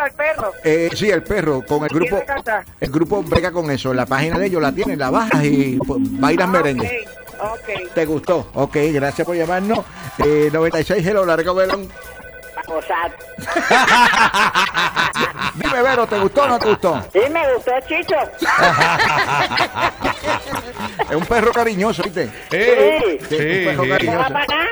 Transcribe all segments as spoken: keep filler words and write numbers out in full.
el perro. Eh, sí, el perro, con el grupo. El grupo brega con eso. La página de ellos la tienen, la bajas y pues, bailas merengue. Okay. ¿Te gustó? Ok, gracias por llamarnos. Eh, noventa y seis, hello, largo velón. Gozar. Dime, Vero, ¿te gustó o no te gustó? Sí, me gustó, Chicho. Es un perro cariñoso, ¿viste? Sí. Sí, un perro ¿Me va cariñoso. para acá?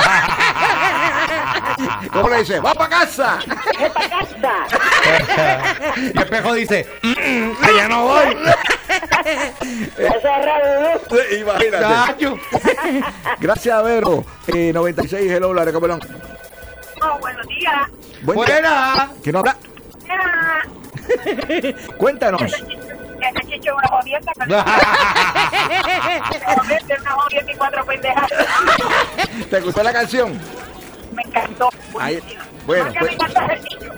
¿Cómo le dice? ¡Va para casa! ¿Qué para casa? Y el pejo dice, "Mm, allá no voy. Ese es Raúl. Imagínate. Chacho. Gracias, Vero. Eh, noventa y seis, hello, largo velón. Oh, buenos días. Buen día. Buena. ¿Quién no habla? Ah, Cuéntanos. Ese Chicho es una jodienda. Jodienda, una jodienda y cuatro pendejas. ¿Te gustó la canción? Me encantó. Ahí, bueno, Más que pues, me encanta el Chicho.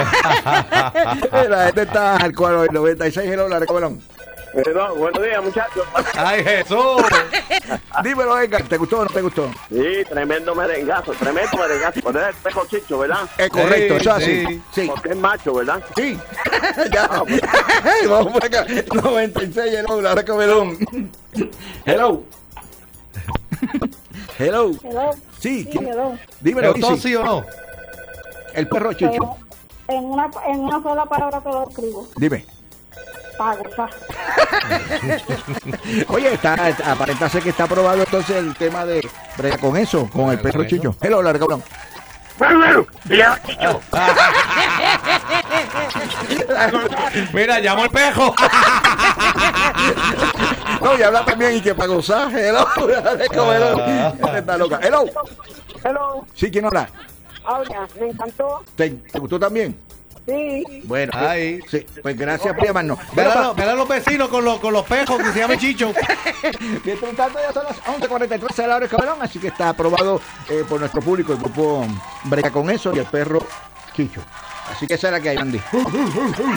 la gente está al cuadro del noventa y seis, hello, largo velón. Perdón, buenos días, muchachos. Ay, Jesús. Dímelo, Edgar, ¿te gustó o no te gustó? Sí, tremendo merengazo, tremendo merengazo. Por el pejo Chicho, ¿verdad? Es correcto, Sí, eso así. sí. Sí. Porque es macho, ¿verdad? Sí. Ya. Vamos por acá. noventa y seis, hello, largo velón. Hello. Hello. Hello. Sí, Sí, ¿quién? hello. ¿Te Dímelo, gustó Isi. sí o no? El perro Chicho. En una, en una sola palabra te lo escribo. Dime. Para gozar. Oye, está, aparenta ser que está aprobado entonces el tema de brega con eso, con el perro Chicho. Hello, largo velón. Chicho. Mira, llamo al pejo. No, y habla también y que para gozar. Hello, largo velón. Esta está loca. Hello. Hello. Sí, ¿quién habla? Habla, me encantó. ¿Te, te gustó también? Sí. Bueno, Ay. sí, pues gracias por llamarnos. Mira a los, mira a los vecinos con los, con los pejos que se llama Chicho. Mientras tanto, ya son las once cuarenta y tres de la hora, cabrón, así que está aprobado eh, por nuestro público. El grupo brega con eso y el perro Chicho. Así que esa es la que hay, Andy.